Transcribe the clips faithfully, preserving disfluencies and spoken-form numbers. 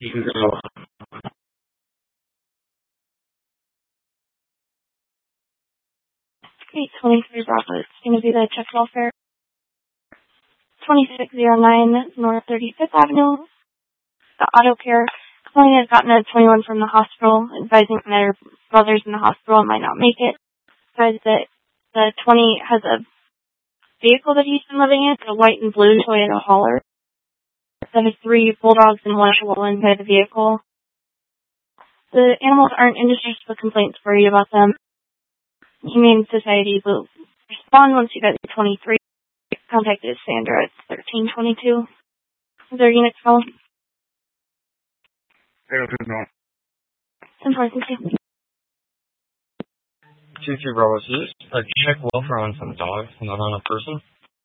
You can go. eight twenty-three Bravo. It's going to be the check welfare. twenty-six oh nine North thirty-fifth Avenue. The auto care complainant has gotten a twenty-one from the hospital, advising their brothers in the hospital and might not make it. Says that the twenty has a vehicle that he's been living in, a white and blue Toyota Hauler. That has three bulldogs and one chihuahua inside the vehicle. The animals aren't in distress, but complaints worried about them. Humane Society will respond once you get to twenty-three. Contact is Sandra at thirteen twenty-two. Is there a unit call? Zero two no. Important to Two three Bravo. Is this a check welfare on some dogs, not on a person?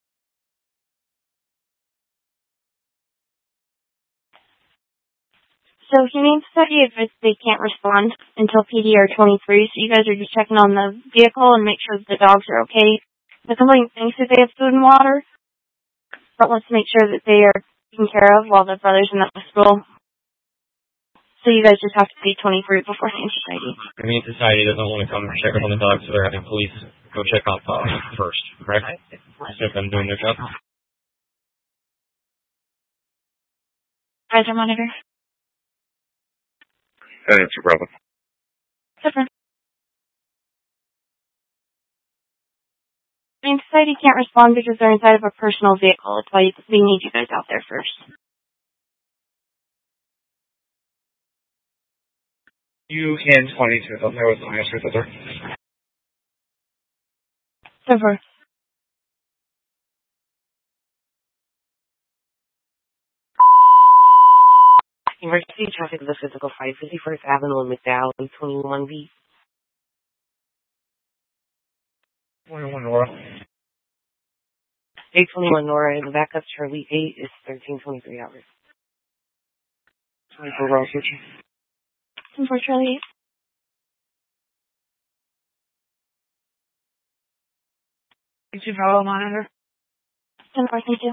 So Humane Society advised they can't respond until P D R twenty-three, so you guys are just checking on the vehicle and make sure that the dogs are okay. The complainant thinks that they have food and water, but wants to make sure that they are taken care of while the brother's in the hospital. So you guys just have to be twenty-three before Humane Society. Humane Society doesn't want to come check up on the dogs, so they're having police go check on dogs first, correct? Instead of them doing their job. Advisor monitor. That answer, Bravo. Different. Humane Society can't respond because they're inside of a personal vehicle. That's why we need you guys out there first. You can twenty-two. That was the answer to there. Different. Emergency traffic of the physical five fifty-first Avenue in McDowell, eight twenty-one B. twenty-one Nora. eight twenty-one Nora, and the backup Charlie eight is thirteen twenty-three hours. twenty-four Bravo switching. Unfortunately. two Bravo monitor. Unfortunately.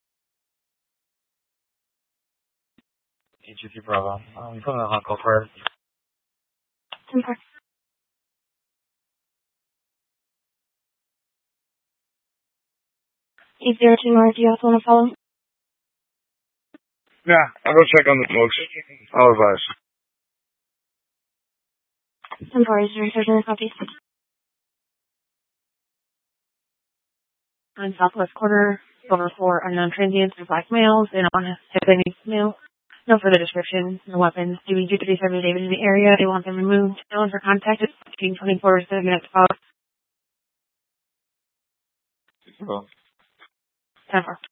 two three Bravo. Um, you put on a hot call for Unfortunately. eight zero two North, do you also want to follow? Yeah, I'll go check on the smokes. I'll advise. Unfortunately, is there a certain copy? On Southwest Quarter, over four unknown transients and black males, and on a Hispanic male. No further description, no weapons. D B two thirty-seven David in the area. They want them removed. No one for contact. It's between twenty-four to seven minutes off. Well, ten four.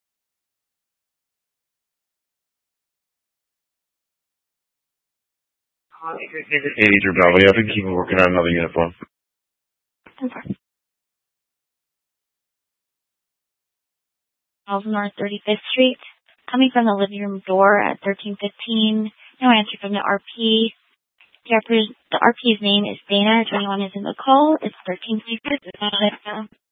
eighty-three Bravo. Yeah, I think keep working on another uniform. ten four. twelve North thirty-fifth Street. Coming from the living room door at thirteen fifteen. No answer from the R P. The R P's name is Dana. twenty-one is in the call. It's thirteen fifty.